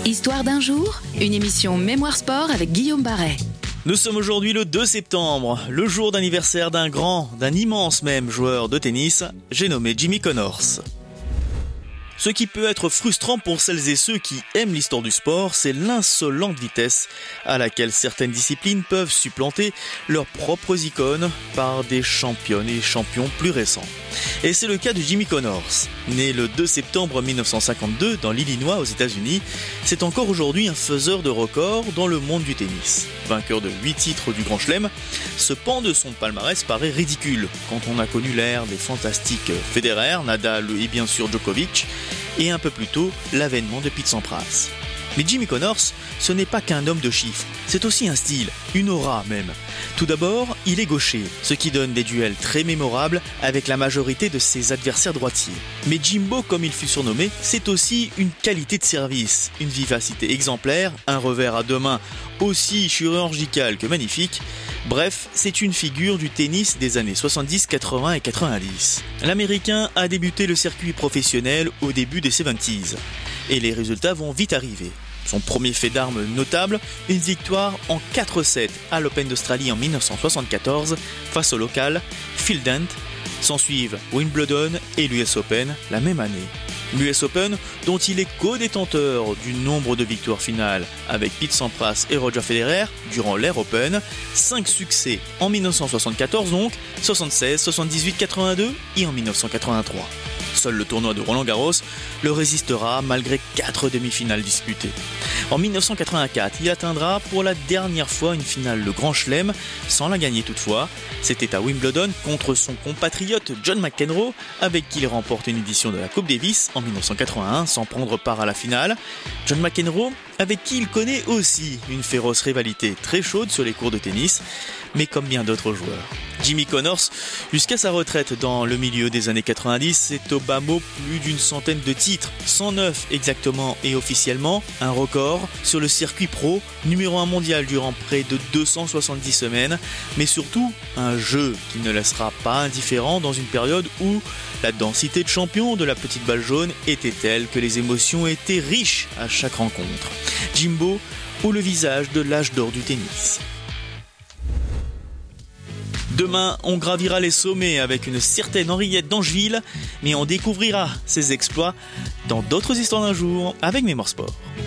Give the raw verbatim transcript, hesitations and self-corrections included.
Histoire d'un jour, une émission Mémoire Sport avec Guillaume Barret. Nous sommes aujourd'hui le deux septembre, le jour d'anniversaire d'un grand, d'un immense même joueur de tennis, j'ai nommé Jimmy Connors. Ce qui peut être frustrant pour celles et ceux qui aiment l'histoire du sport, c'est l'insolente vitesse à laquelle certaines disciplines peuvent supplanter leurs propres icônes par des championnes et champions plus récents. Et c'est le cas de Jimmy Connors. Né le deux septembre mille neuf cent cinquante-deux dans l'Illinois aux États-Unis, c'est encore aujourd'hui un faiseur de records dans le monde du tennis. Vainqueur de huit titres du Grand Chelem, ce pan de son palmarès paraît ridicule quand on a connu l'ère des fantastiques Federer, Nadal et bien sûr Djokovic, et un peu plus tôt l'avènement de Pete Sampras. Mais Jimmy Connors, ce n'est pas qu'un homme de chiffres, c'est aussi un style, une aura même. Tout d'abord, il est gaucher, ce qui donne des duels très mémorables avec la majorité de ses adversaires droitiers. Mais Jimbo, comme il fut surnommé, c'est aussi une qualité de service, une vivacité exemplaire, un revers à deux mains aussi chirurgical que magnifique. Bref, c'est une figure du tennis des années soixante-dix, quatre-vingts et quatre-vingt-dix. L'Américain a débuté le circuit professionnel au début des soixante-dix, et les résultats vont vite arriver. Son premier fait d'armes notable, une victoire en quatre sept à l'Open d'Australie en mille neuf cent soixante-quatorze face au local Phil Dent. S'ensuivent Wimbledon et l'U S Open la même année. L'U S Open, dont il est co-détenteur du nombre de victoires finales avec Pete Sampras et Roger Federer durant l'ère Open, cinq succès en mille neuf cent soixante-quatorze donc, soixante-seize, soixante-dix-huit, quatre-vingt-deux et en mille neuf cent quatre-vingt-trois. Seul le tournoi de Roland-Garros le résistera malgré quatre demi-finales disputées. En mille neuf cent quatre-vingt-quatre, il atteindra pour la dernière fois une finale de Grand Chelem, sans la gagner toutefois. C'était à Wimbledon contre son compatriote John McEnroe, avec qui il remporte une édition de la Coupe Davis en mille neuf cent quatre-vingt-un sans prendre part à la finale. John McEnroe, avec qui il connaît aussi une féroce rivalité très chaude sur les courts de tennis, mais comme bien d'autres joueurs. Jimmy Connors, jusqu'à sa retraite dans le milieu des années quatre-vingt-dix, c'est au bas mot plus d'une centaine de titres, cent neuf exactement et officiellement, un record sur le circuit pro, numéro un mondial durant près de deux cent soixante-dix semaines, mais surtout un jeu qui ne laissera pas indifférent dans une période où la densité de champions de la petite balle jaune était telle que les émotions étaient riches à chaque rencontre. Jimbo, ou le visage de l'âge d'or du tennis. Demain, on gravira les sommets avec une certaine Henriette d'Angeville, mais on découvrira ses exploits dans d'autres histoires d'un jour avec Mémoire Sport.